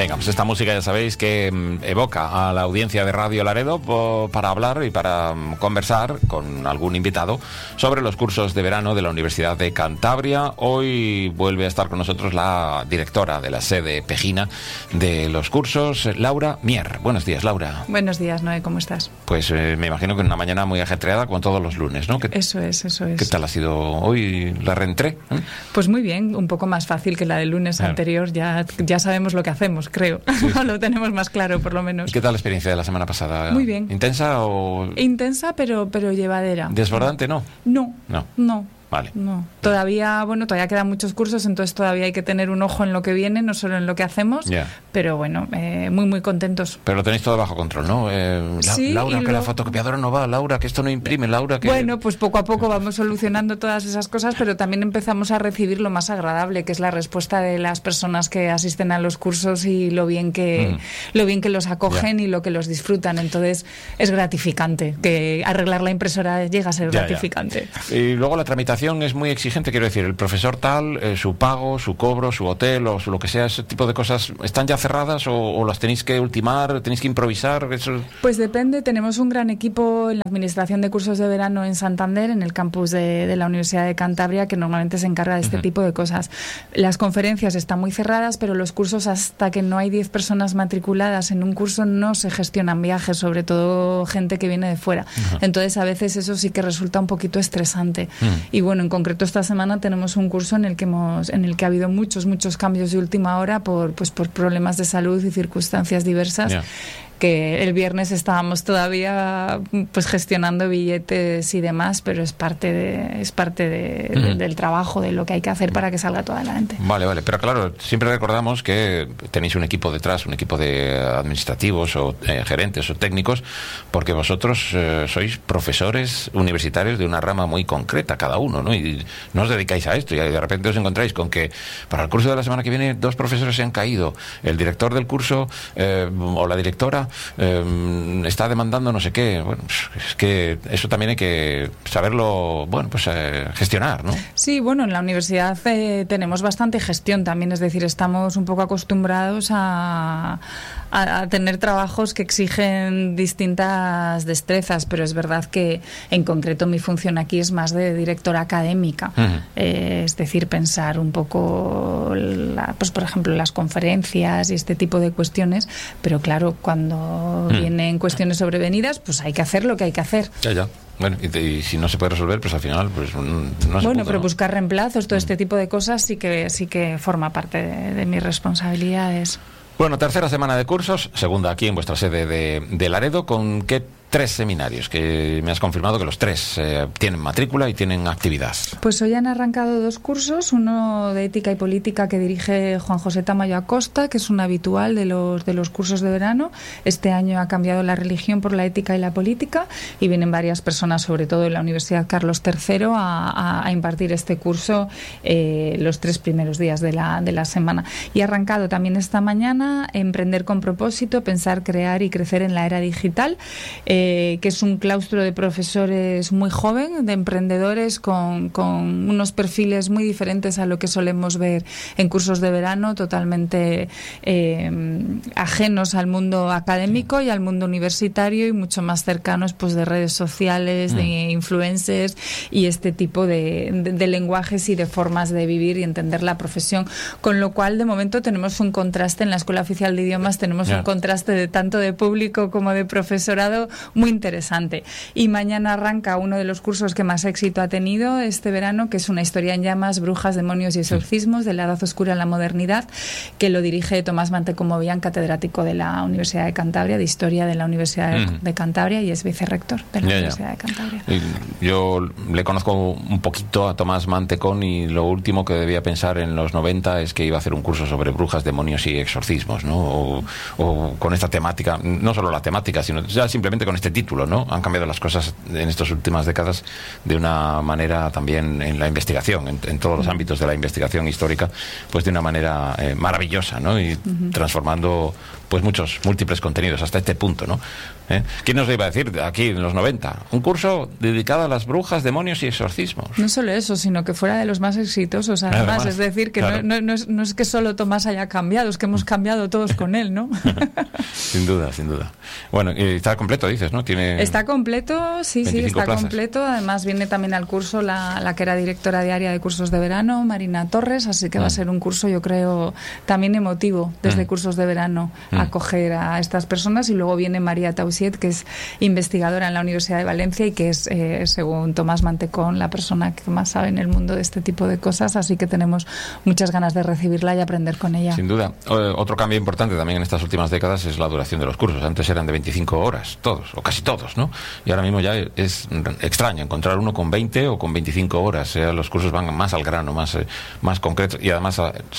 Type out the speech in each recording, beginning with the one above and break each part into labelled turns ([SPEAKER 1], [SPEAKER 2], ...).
[SPEAKER 1] Venga, pues esta música ya sabéis que evoca a la audiencia de Radio Laredo para hablar y para conversar con algún invitado sobre los cursos de verano de la Universidad de Cantabria. Hoy vuelve a estar con nosotros la directora de la sede Pejina de los cursos, Laura Mier. Buenos días, Laura.
[SPEAKER 2] Buenos días, Noé, ¿cómo estás?
[SPEAKER 1] Pues me imagino que una mañana muy ajetreada, como todos los lunes, ¿no?
[SPEAKER 2] Eso es.
[SPEAKER 1] ¿Qué tal ha sido hoy la reentré?
[SPEAKER 2] Pues muy bien, un poco más fácil que la del lunes anterior. Ya sabemos lo que hacemos, creo. Sí. Lo tenemos más claro, por lo menos.
[SPEAKER 1] ¿Qué tal la experiencia de la semana pasada?
[SPEAKER 2] Muy bien.
[SPEAKER 1] ¿Intensa o...?
[SPEAKER 2] Intensa, pero llevadera.
[SPEAKER 1] ¿Desbordante, no?
[SPEAKER 2] No.
[SPEAKER 1] Vale.
[SPEAKER 2] No. Todavía quedan muchos cursos, entonces todavía hay que tener un ojo en lo que viene, no solo en lo que hacemos, pero bueno, muy, muy contentos.
[SPEAKER 1] Pero lo tenéis todo bajo control, ¿no?
[SPEAKER 2] Sí,
[SPEAKER 1] Laura, que la fotocopiadora no va, Laura, que esto no imprime, Laura, que...
[SPEAKER 2] Bueno, pues poco a poco vamos solucionando todas esas cosas, pero también empezamos a recibir lo más agradable, que es la respuesta de las personas que asisten a los cursos y lo bien que los acogen y lo que los disfrutan. Entonces es gratificante, que arreglar la impresora llega a ser gratificante.
[SPEAKER 1] Y luego la tramitación es muy exigente, quiero decir, el profesor tal, su pago, su cobro, su hotel o lo que sea, ese tipo de cosas, ¿están ya cerradas o las tenéis que ultimar, tenéis que improvisar? Eso...
[SPEAKER 2] Pues depende, tenemos un gran equipo en la administración de cursos de verano en Santander, en el campus de la Universidad de Cantabria, que normalmente se encarga de este tipo de cosas. Las conferencias están muy cerradas, pero los cursos, hasta que no hay 10 personas matriculadas en un curso, no se gestionan viajes, sobre todo gente que viene de fuera. Entonces a veces eso sí que resulta un poquito estresante. Y bueno, en concreto esta semana tenemos un curso en el que ha habido muchos cambios de última hora por problemas de salud y circunstancias diversas. Que el viernes estábamos todavía pues gestionando billetes y demás, pero es parte del trabajo, de lo que hay que hacer para que salga todo adelante.
[SPEAKER 1] Vale, pero claro, siempre recordamos que tenéis un equipo detrás, un equipo de administrativos o gerentes o técnicos, porque vosotros sois profesores universitarios de una rama muy concreta cada uno, ¿no? Y no os dedicáis a esto y de repente os encontráis con que para el curso de la semana que viene 2 profesores se han caído, el director del curso o la directora está demandando no sé qué. Bueno, es que eso también hay que saberlo, gestionar, ¿no?
[SPEAKER 2] Sí, bueno, en la universidad tenemos bastante gestión también, es decir, estamos un poco acostumbrados a tener trabajos que exigen distintas destrezas, pero es verdad que en concreto mi función aquí es más de directora académica, es decir, pensar un poco por ejemplo las conferencias y este tipo de cuestiones, pero claro, cuando vienen cuestiones sobrevenidas, pues hay que hacer lo que hay que hacer.
[SPEAKER 1] Ya. Bueno, y si no se puede resolver, pues al final pues no se puede,
[SPEAKER 2] pero buscar reemplazos, todo este tipo de cosas sí que forma parte de mis responsabilidades.
[SPEAKER 1] Bueno, tercera semana de cursos, segunda aquí en vuestra sede de Laredo. ¿Con qué 3 seminarios? Que me has confirmado que los 3 tienen matrícula y tienen actividad.
[SPEAKER 2] Pues hoy han arrancado 2 cursos, uno de ética y política que dirige Juan José Tamayo Acosta, que es un habitual de los cursos de verano. Este año ha cambiado la religión por la ética y la política y vienen varias personas, sobre todo de la Universidad Carlos III, a impartir este curso los 3 primeros días de la semana. Y ha arrancado también esta mañana Emprender con propósito, pensar, crear y crecer en la era digital, que es un claustro de profesores muy joven, de emprendedores con unos perfiles muy diferentes a lo que solemos ver en cursos de verano, totalmente ajenos al mundo académico y al mundo universitario y mucho más cercanos pues de redes sociales, de influencers y este tipo de lenguajes y de formas de vivir y entender la profesión, con lo cual de momento tenemos un contraste en la Escuela Oficial de Idiomas, tenemos un contraste tanto de público como de profesorado muy interesante. Y mañana arranca uno de los cursos que más éxito ha tenido este verano, que es una historia en llamas, brujas, demonios y exorcismos, de la Edad Oscura a la modernidad, que lo dirige Tomás Mantecomovian, catedrático de la Universidad de Cantabria, de Historia de la Universidad de Cantabria, y es vicerrector de la Universidad de Cantabria.
[SPEAKER 1] Yo le conozco un poquito a Tomás Mantecón y lo último que debía pensar en los 90 es que iba a hacer un curso sobre brujas, demonios y exorcismos, ¿no? O con esta temática, no solo la temática, sino ya simplemente con este título, ¿no? Han cambiado las cosas en estas últimas décadas de una manera también en la investigación, en todos los ámbitos de la investigación histórica, pues de una manera maravillosa, ¿no? Y transformando pues múltiples contenidos hasta este punto, ¿no? ¿Quién nos lo iba a decir aquí en los 90? Un curso dedicado a las brujas, demonios y exorcismos.
[SPEAKER 2] No solo eso, sino que fuera de los más exitosos, además. Es decir, que claro, no es que solo Tomás haya cambiado, es que hemos cambiado todos con él, ¿no?
[SPEAKER 1] Sin duda, sin duda. Bueno, y está completo, dices, ¿no?
[SPEAKER 2] Está completo, sí, está plazas. Completo. Además viene también al curso la que era directora diaria de cursos de verano, Marina Torres, así que va a ser un curso, yo creo, también emotivo, desde cursos de verano, acoger a estas personas. Y luego viene María Tausiet, que es investigadora en la Universidad de Valencia y que es, según Tomás Mantecón, la persona que más sabe en el mundo de este tipo de cosas, así que tenemos muchas ganas de recibirla y aprender con ella.
[SPEAKER 1] Sin duda. Otro cambio importante también en estas últimas décadas es la duración de los cursos. Antes eran de 25 horas, todos, o casi todos, ¿no? Y ahora mismo ya es extraño encontrar uno con 20 o con 25 horas. Los cursos van más al grano, más concretos, y además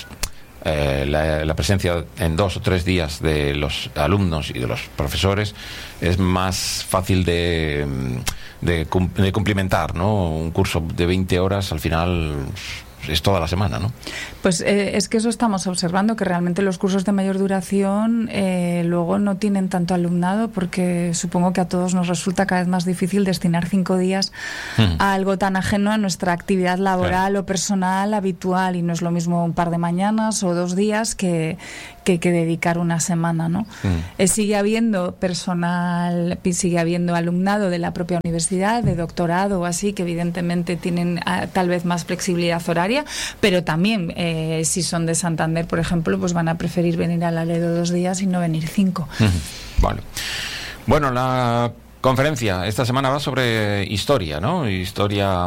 [SPEAKER 1] la presencia en 2 o 3 días de los alumnos y de los profesores es más fácil de cumplimentar, ¿no? Un curso de 20 horas al final es toda la semana, ¿no?
[SPEAKER 2] Pues es que eso estamos observando, que realmente los cursos de mayor duración luego no tienen tanto alumnado, porque supongo que a todos nos resulta cada vez más difícil destinar 5 días a algo tan ajeno a nuestra actividad laboral o personal habitual, y no es lo mismo un par de mañanas o 2 días que dedicar una semana, ¿no? Sigue habiendo personal, sigue habiendo alumnado de la propia universidad, de doctorado o así, que evidentemente tienen tal vez más flexibilidad horaria, pero también si son de Santander, por ejemplo, pues van a preferir venir a la Ledo 2 días y no venir 5.
[SPEAKER 1] Vale. Bueno, la conferencia esta semana va sobre historia, ¿no? Historia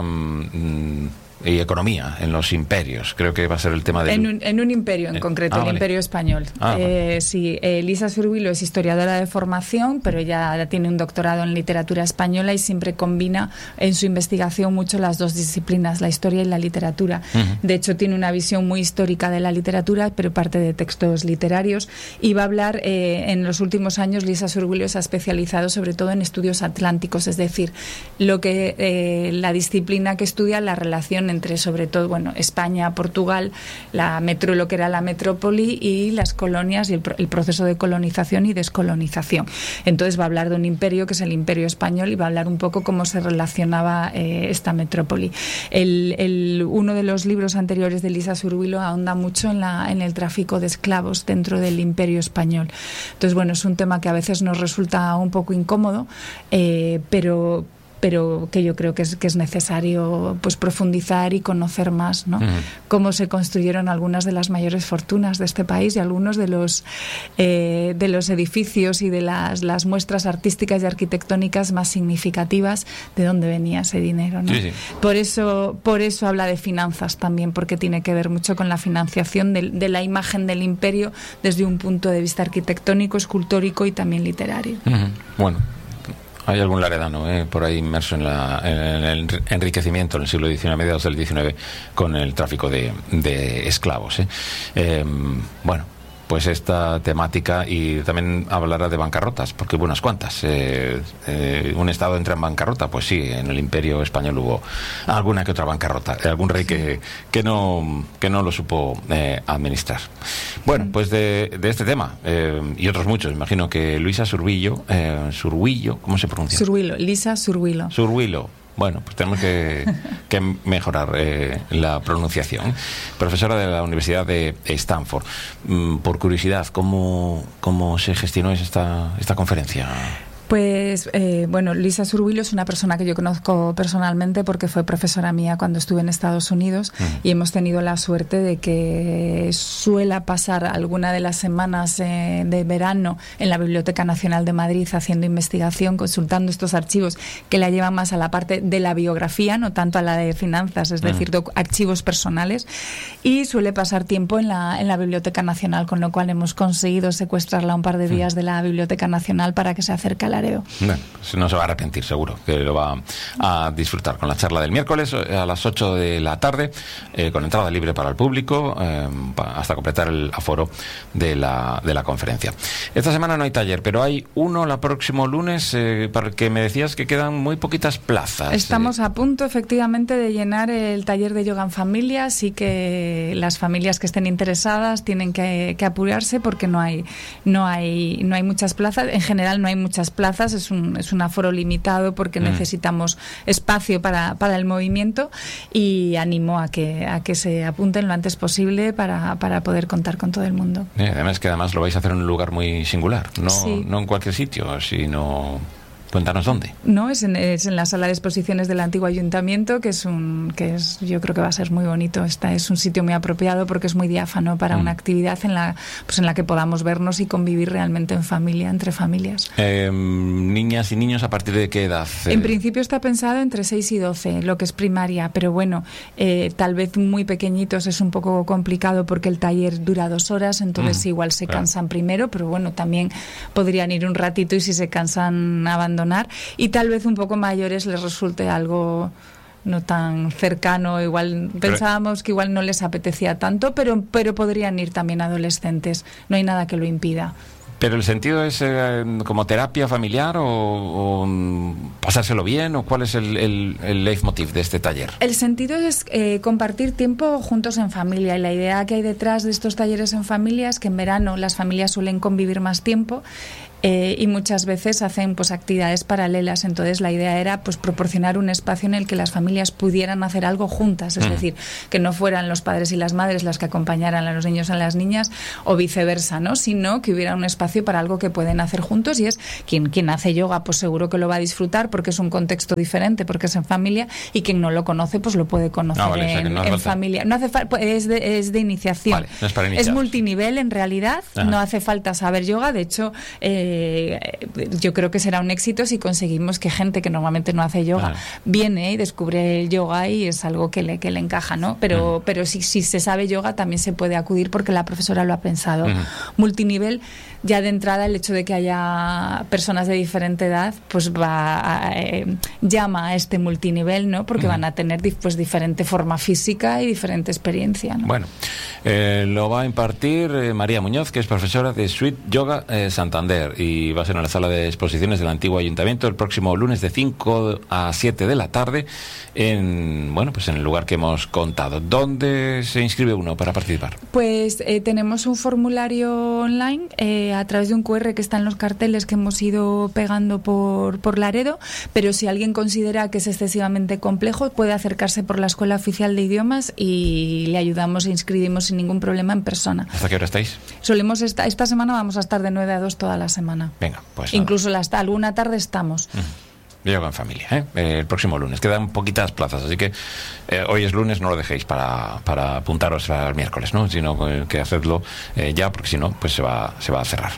[SPEAKER 1] y economía en los imperios. Creo que va a ser el tema de...
[SPEAKER 2] En un imperio en concreto, el Imperio Español. Vale. Sí, Lisa Survilo es historiadora de formación, pero ya tiene un doctorado en literatura española y siempre combina en su investigación mucho las dos disciplinas, la historia y la literatura. De hecho, tiene una visión muy histórica de la literatura, pero parte de textos literarios, y va a hablar, en los últimos años, Lisa Survilo se ha especializado sobre todo en estudios atlánticos, es decir, la disciplina que estudia la relación entre, sobre todo, España, Portugal, lo que era la metrópoli y las colonias y el proceso de colonización y descolonización. Entonces va a hablar de un imperio que es el Imperio Español y va a hablar un poco cómo se relacionaba esta metrópoli. Uno de los libros anteriores de Lisa Survilo ahonda mucho en el tráfico de esclavos dentro del Imperio Español. Entonces, es un tema que a veces nos resulta un poco incómodo, pero que yo creo que es necesario pues profundizar y conocer más, ¿no? Cómo se construyeron algunas de las mayores fortunas de este país y algunos de los edificios y de las muestras artísticas y arquitectónicas más significativas, de dónde venía ese dinero, ¿no?
[SPEAKER 1] Sí.
[SPEAKER 2] Por eso habla de finanzas también, porque tiene que ver mucho con la financiación de la imagen del imperio desde un punto de vista arquitectónico, escultórico y también literario.
[SPEAKER 1] Bueno, hay algún laredano por ahí inmerso en el enriquecimiento en el siglo XIX, mediados del XIX, con el tráfico de esclavos. Pues esta temática, y también hablará de bancarrotas, porque hubo unas cuantas. Un estado entra en bancarrota, pues sí, en el Imperio Español hubo alguna que otra bancarrota, algún rey que no lo supo administrar. Bueno, pues de este tema y otros muchos, imagino que Luisa Survillo, ¿cómo se pronuncia?
[SPEAKER 2] Survilo, Lisa Survilo.
[SPEAKER 1] Survilo. Bueno, pues tenemos que mejorar la pronunciación. Profesora de la Universidad de Stanford. Por curiosidad, ¿cómo se gestionó esta conferencia?
[SPEAKER 2] Pues, Lisa Survilo es una persona que yo conozco personalmente porque fue profesora mía cuando estuve en Estados Unidos y hemos tenido la suerte de que suela pasar alguna de las semanas de verano en la Biblioteca Nacional de Madrid haciendo investigación, consultando estos archivos que la llevan más a la parte de la biografía, no tanto a la de finanzas, es decir, archivos personales, y suele pasar tiempo en la Biblioteca Nacional, con lo cual hemos conseguido secuestrarla un par de días de la Biblioteca Nacional para que se acerque a Laredo.
[SPEAKER 1] Bueno, no se va a arrepentir, seguro, que lo va a disfrutar con la charla del miércoles a las 8 de la tarde, con entrada libre para el público, hasta completar el aforo de la conferencia. Esta semana no hay taller, pero hay uno el próximo lunes, para el que me decías que quedan muy poquitas plazas.
[SPEAKER 2] Estamos a punto, efectivamente, de llenar el taller de yoga en familia, así que las familias que estén interesadas tienen que apurarse porque no hay muchas plazas. En general no hay muchas plazas, es un aforo limitado porque necesitamos espacio para el movimiento, y animo a que se apunten lo antes posible para poder contar con todo el mundo.
[SPEAKER 1] Además que lo vais a hacer en un lugar muy singular, no en cualquier sitio, sino... Cuéntanos dónde.
[SPEAKER 2] No, es en la sala de exposiciones del antiguo ayuntamiento, que yo creo que va a ser muy bonito. Es un sitio muy apropiado porque es muy diáfano para una actividad en la que podamos vernos y convivir realmente en familia, entre familias.
[SPEAKER 1] Niñas y niños, ¿a partir de qué edad?
[SPEAKER 2] En principio está pensado entre 6 y 12, lo que es primaria, pero bueno, tal vez muy pequeñitos es un poco complicado porque el taller dura 2 horas, entonces igual se cansan primero, pero bueno, también podrían ir un ratito y si se cansan abandonar, y tal vez un poco mayores les resulte algo no tan cercano. Igual pensábamos que igual no les apetecía tanto, pero podrían ir también adolescentes, no hay nada que lo impida.
[SPEAKER 1] ¿Pero el sentido es como terapia familiar o pasárselo bien, o cuál es el leitmotiv de este taller?
[SPEAKER 2] El sentido es compartir tiempo juntos en familia, y la idea que hay detrás de estos talleres en familia es que en verano las familias suelen convivir más tiempo, y muchas veces hacen actividades paralelas. Entonces la idea era proporcionar un espacio en el que las familias pudieran hacer algo juntas, es decir, que no fueran los padres y las madres las que acompañaran a los niños y a las niñas o viceversa, ¿no? Sino que hubiera un espacio para algo que pueden hacer juntos, y es quien hace yoga seguro que lo va a disfrutar porque es un contexto diferente, porque es en familia, y quien no lo conoce lo puede conocer en familia. No hace falta, es de iniciación.
[SPEAKER 1] Vale, no es para iniciar.
[SPEAKER 2] Es multinivel en realidad. Ajá. No hace falta saber yoga, de hecho yo creo que será un éxito si conseguimos que gente que normalmente no hace yoga viene y descubre el yoga, y es algo que le encaja, ¿no? Pero si se sabe yoga también se puede acudir porque la profesora lo ha pensado. Multinivel, ya de entrada el hecho de que haya personas de diferente edad llama a este multinivel, ¿no? Porque van a tener diferente forma física y diferente experiencia, ¿no?
[SPEAKER 1] Bueno, lo va a impartir María Muñoz, que es profesora de Sweet Yoga Santander, y va a ser en la sala de exposiciones del antiguo ayuntamiento el próximo lunes de 5 a 7 de la tarde en el lugar que hemos contado. ¿Dónde se inscribe uno para participar?
[SPEAKER 2] Pues tenemos un formulario online a través de un QR que está en los carteles que hemos ido pegando por Laredo, pero si alguien considera que es excesivamente complejo puede acercarse por la Escuela Oficial de Idiomas y le ayudamos e inscribimos sin ningún problema en persona.
[SPEAKER 1] ¿Hasta qué hora estáis?
[SPEAKER 2] Solemos esta semana vamos a estar de 9 a 2 toda la semana.
[SPEAKER 1] Venga, pues
[SPEAKER 2] incluso hasta alguna tarde estamos.
[SPEAKER 1] Yoga en familia, el próximo lunes. Quedan poquitas plazas, así que hoy es lunes, no lo dejéis para apuntaros al miércoles, ¿no? Sino que hacedlo ya, porque si no, pues se va a cerrar.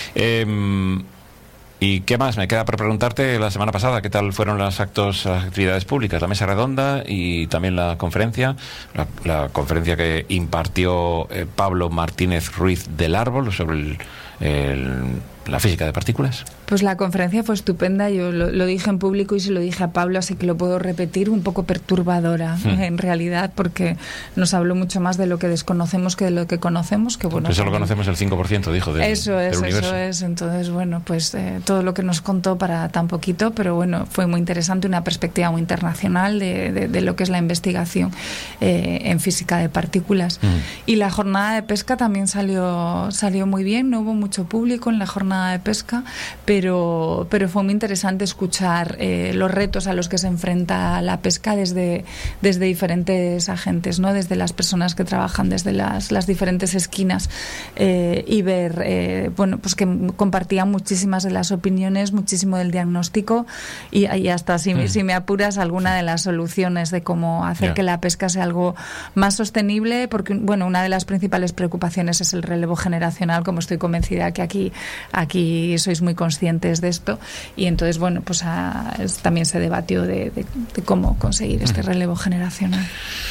[SPEAKER 1] ¿Y qué más? Me queda por preguntarte, la semana pasada, ¿qué tal fueron las actividades públicas? La mesa redonda y también la conferencia, la conferencia que impartió Pablo Martínez Ruiz del Árbol sobre la física de partículas.
[SPEAKER 2] Pues la conferencia fue estupenda, yo lo dije en público y se lo dije a Pablo, así que lo puedo repetir, un poco perturbadora en realidad, porque nos habló mucho más de lo que desconocemos que de lo que conocemos, que bueno...
[SPEAKER 1] Pues solo conocemos el 5%, dijo, del universo. Eso es,
[SPEAKER 2] entonces pues todo lo que nos contó para tan poquito, pero bueno, fue muy interesante, una perspectiva muy internacional de lo que es la investigación en física de partículas. Y la jornada de pesca también salió muy bien, no hubo mucho público en la jornada de pesca, pero fue muy interesante escuchar los retos a los que se enfrenta la pesca desde diferentes agentes, ¿no? Desde las personas que trabajan desde las diferentes esquinas, y ver pues que compartían muchísimas de las opiniones, muchísimo del diagnóstico y hasta si me apuras alguna de las soluciones de cómo hacer que la pesca sea algo más sostenible, porque una de las principales preocupaciones es el relevo generacional, como estoy convencida que aquí sois muy conscientes de esto, y entonces también se debatió de cómo conseguir este relevo generacional.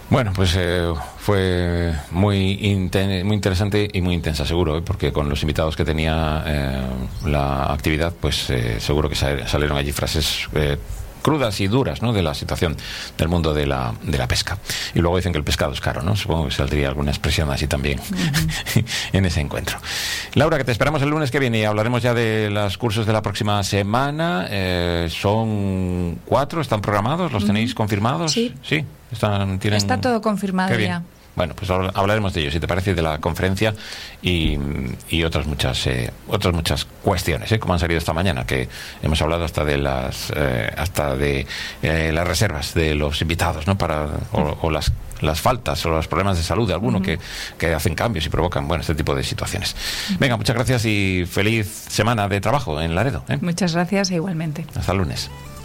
[SPEAKER 1] Bueno, pues fue muy interesante y muy intensa, seguro, porque con los invitados que tenía la actividad, pues seguro que salieron allí frases crudas y duras, ¿no?, de la situación del mundo de la pesca. Y luego dicen que el pescado es caro, ¿no? Supongo que saldría alguna expresión así también en ese encuentro. Laura, que te esperamos el lunes que viene y hablaremos ya de los cursos de la próxima semana. Son 4, ¿están programados? ¿Los tenéis confirmados?
[SPEAKER 2] Sí.
[SPEAKER 1] Sí.
[SPEAKER 2] Está todo confirmado ya.
[SPEAKER 1] Bueno, pues hablaremos de ello, si te parece, de la conferencia y otras muchas cuestiones, como han salido esta mañana, que hemos hablado hasta de las reservas de los invitados, ¿no? O las faltas o los problemas de salud de alguno que hacen cambios y provocan, este tipo de situaciones. Venga, muchas gracias y feliz semana de trabajo en Laredo.
[SPEAKER 2] Muchas gracias e igualmente.
[SPEAKER 1] Hasta el lunes.